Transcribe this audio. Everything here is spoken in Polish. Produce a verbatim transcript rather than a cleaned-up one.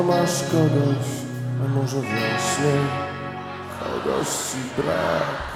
Masz kogoś, a może właśnie kogoś ci brak.